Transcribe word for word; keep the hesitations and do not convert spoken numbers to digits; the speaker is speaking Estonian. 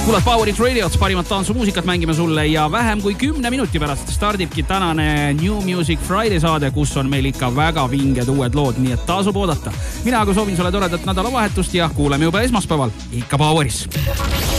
kuulad Powerit Radiot, parimat tantsumuusikat mängime sulle ja vähem kui kümne minuti pärast stardibki tänane New Music Friday saade, kus on meil ikka väga vinged uued lood, nii et tasub oodata. Mina aga soovin sulle toredat nädalavahetust ja kuuleme juba esmaspäeval ikka Poweris.